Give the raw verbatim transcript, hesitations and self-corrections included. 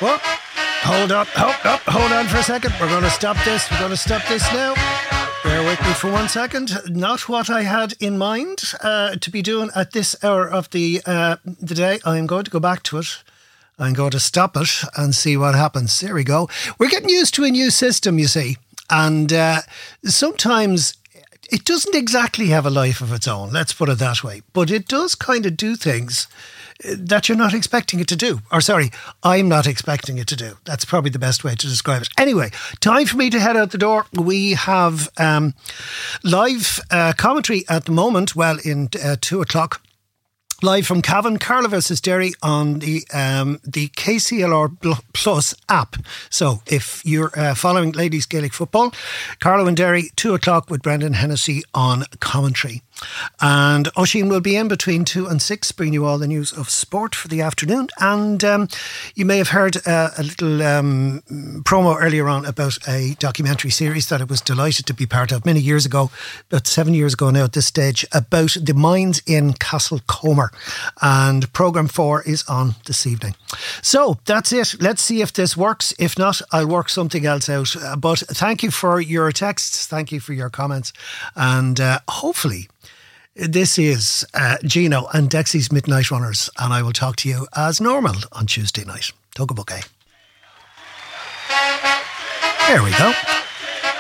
Whoa. Hold up, hold up, hold on for a second. We're going to stop this. We're going to stop this now. Bear with me for one second. Not what I had in mind uh, to be doing at this hour of the, uh, the day. I'm going to go back to it. I'm going to stop it and see what happens. There we go. We're getting used to a new system, you see. And uh, sometimes it doesn't exactly have a life of its own. Let's put it that way. But it does kind of do things that you're not expecting it to do. Or sorry, I'm not expecting it to do. That's probably the best way to describe it. Anyway, time for me to head out the door. We have um, live uh, commentary at the moment, well, in uh, two o'clock. Live from Cavan, Carlow versus Derry on the um, the K C L R Plus app. So if you're uh, following ladies Gaelic football, Carlow and Derry, two o'clock with Brendan Hennessy on commentary. And Oisin will be in between two and six, bringing you all the news of sport for the afternoon. And um, you may have heard uh, a little um, promo earlier on about a documentary series that I was delighted to be part of many years ago, about seven years ago now at this stage, about the mines in Castlecomer. And programme four is on this evening. So that's it. Let's see if this works. If not, I'll work something else out. Uh, but thank you for your texts. Thank you for your comments. And uh, hopefully this is uh, Gino and Dexy's Midnight Runners, and I will talk to you as normal on Tuesday night. Tug a book, eh? There we go.